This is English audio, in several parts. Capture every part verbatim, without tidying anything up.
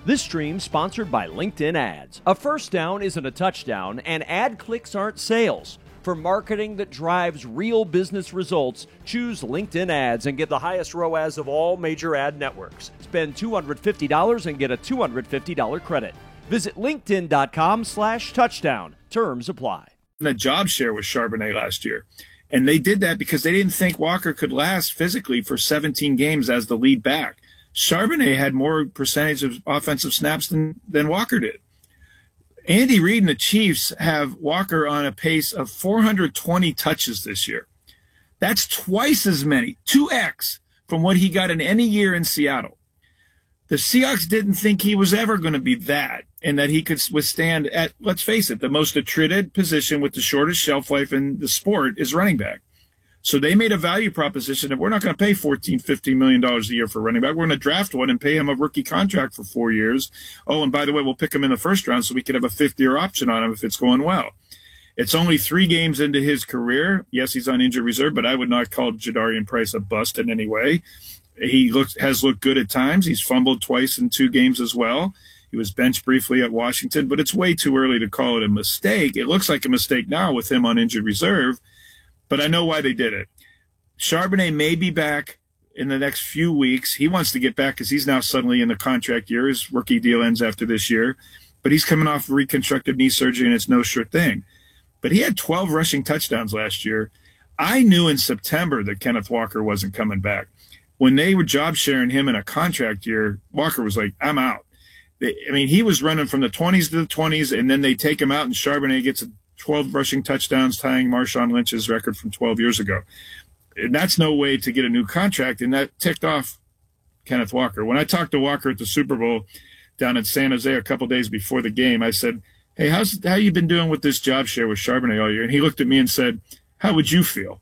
This stream sponsored by LinkedIn Ads. A first down isn't a touchdown, and ad clicks aren't sales. For marketing that drives real business results, choose LinkedIn Ads and get the highest R O A S of all major ad networks. Spend two hundred fifty dollars and get a two hundred fifty dollars credit. Visit linkedin.com slash touchdown. Terms apply. The job share with Charbonnet last year. And they did that because they didn't think Walker could last physically for seventeen games as the lead back. Charbonnet had more percentage of offensive snaps than, than Walker did. Andy Reid and the Chiefs have Walker on a pace of four hundred twenty touches this year. That's twice as many, two X, from what he got in any year in Seattle. The Seahawks didn't think he was ever going to be that and that he could withstand at, let's face it, the most attrited position with the shortest shelf life in the sport is running back. So they made a value proposition that we're not going to pay fourteen, fifteen million dollars a year for running back. We're going to draft one and pay him a rookie contract for four years. Oh, and by the way, we'll pick him in the first round so we could have a fifth-year option on him if it's going well. It's only three games into his career. Yes, he's on injured reserve, but I would not call Jadarian Price a bust in any way. He looks, has looked good at times. He's fumbled twice in two games as well. He was benched briefly at Washington, but it's way too early to call it a mistake. It looks like a mistake now with him on injured reserve. But I know why they did it. Charbonnet may be back in the next few weeks. He wants to get back because he's now suddenly in the contract year. His rookie deal ends after this year. But he's coming off reconstructive knee surgery, and it's no sure thing. But he had twelve rushing touchdowns last year. I knew in September that Kenneth Walker wasn't coming back. When they were job sharing him in a contract year, Walker was like, I'm out. I mean, he was running from the twenties to the twenties, and then they take him out, and Charbonnet gets a twelve rushing touchdowns, tying Marshawn Lynch's record from twelve years ago. And that's no way to get a new contract, and that ticked off Kenneth Walker. When I talked to Walker at the Super Bowl down in San Jose a couple days before the game, I said, hey, how's how you been doing with this job share with Charbonnet all year? And he looked at me and said, how would you feel?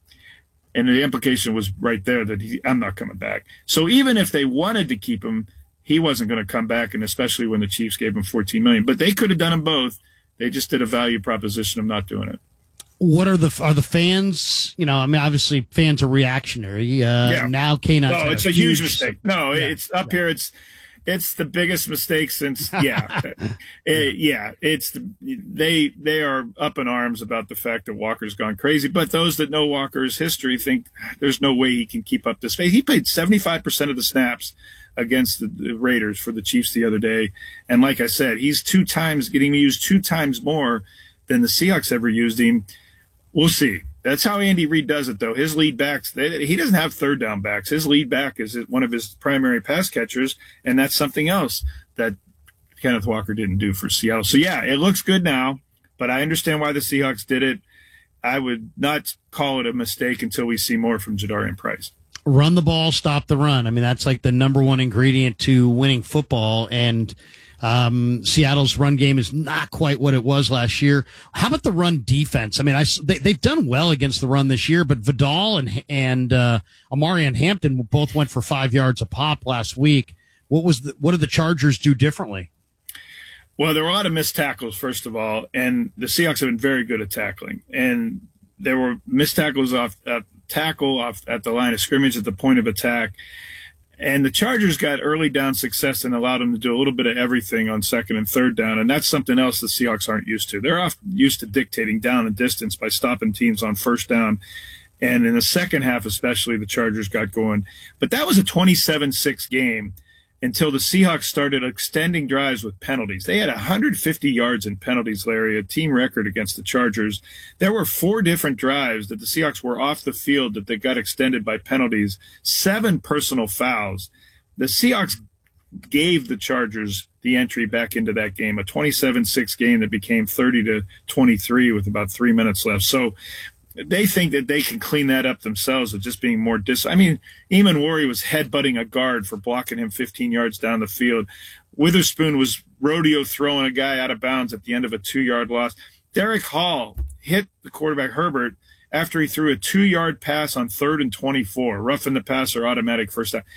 And the implication was right there that he, I'm not coming back. So even if they wanted to keep him, he wasn't going to come back, and especially when the Chiefs gave him fourteen million dollars. But they could have done them both. They just did a value proposition of not doing it. What are the are the fans? You know, I mean, obviously fans are reactionary. Uh, yeah. Now, Canine. No, it's a huge, huge mistake. No, yeah. it's up yeah. here. It's it's the biggest mistake since. Yeah, it, yeah. It's the, they they are up in arms about the fact that Walker's gone crazy. But those that know Walker's history think there's no way he can keep up this pace. He played seventy-five percent of the snaps against the, the Raiders for the Chiefs the other day. And like I said, he's two times getting used two times more than the Seahawks ever used him. We'll see. That's how Andy Reid does it, though. His lead backs, they, he doesn't have third down backs. His lead back is one of his primary pass catchers, and that's something else that Kenneth Walker didn't do for Seattle. So, yeah, it looks good now, but I understand why the Seahawks did it. I would not call it a mistake until we see more from Jadarian Price. Run the ball, stop the run. I mean, that's like the number one ingredient to winning football. And um, Seattle's run game is not quite what it was last year. How about the run defense? I mean, I, they, they've done well against the run this year, but Vidal and and uh, Amari and Hampton both went for five yards a pop last week. What was the, what did the Chargers do differently? Well, there were a lot of missed tackles, first of all, and the Seahawks have been very good at tackling. And there were missed tackles off uh, tackle off at the line of scrimmage at the point of attack. And the Chargers got early down success and allowed them to do a little bit of everything on second and third down. And that's something else the Seahawks aren't used to. They're off used to dictating down and distance by stopping teams on first down. And in the second half, especially, the Chargers got going. But that was a twenty-seven six game until the Seahawks started extending drives with penalties. They had one hundred fifty yards in penalties, Larry, a team record against the Chargers. There were four different drives that the Seahawks were off the field that they got extended by penalties, seven personal fouls. The Seahawks gave the Chargers the entry back into that game, a twenty-seven six game that became thirty to twenty-three with about three minutes left. So they think that they can clean that up themselves with just being more dis. I mean, Eamon Worry was headbutting a guard for blocking him fifteen yards down the field. Witherspoon was rodeo throwing a guy out of bounds at the end of a two-yard loss. Derek Hall hit the quarterback Herbert after he threw a two-yard pass on third and twenty-four, roughing the passer, automatic first down.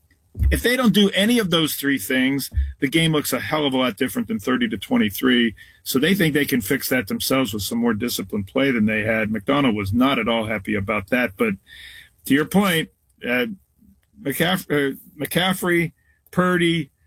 If they don't do any of those three things, the game looks a hell of a lot different than thirty to twenty-three. So they think they can fix that themselves with some more disciplined play than they had. McDonald was not at all happy about that. But to your point, uh, McCaff- uh, McCaffrey, Purdy,